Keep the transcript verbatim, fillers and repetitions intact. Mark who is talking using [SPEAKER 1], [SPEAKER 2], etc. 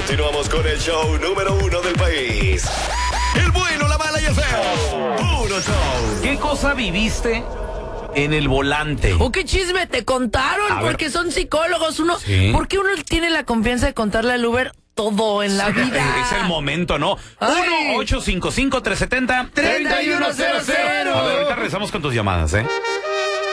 [SPEAKER 1] Continuamos con el show número uno del país. El bueno, la mala y el feo. Puro show.
[SPEAKER 2] ¿Qué cosa viviste en el volante?
[SPEAKER 3] ¿O qué chisme te contaron?
[SPEAKER 2] A ver.
[SPEAKER 3] Porque son psicólogos. Uno,
[SPEAKER 2] Sí.
[SPEAKER 3] ¿Por qué uno tiene la confianza de contarle al Uber todo en la vida?
[SPEAKER 2] Es el momento, ¿no?
[SPEAKER 3] Ay.
[SPEAKER 2] uno ocho cinco cinco, tres siete cero,
[SPEAKER 3] treinta y uno cero cero.
[SPEAKER 2] A ver, ahorita regresamos con tus llamadas, ¿eh?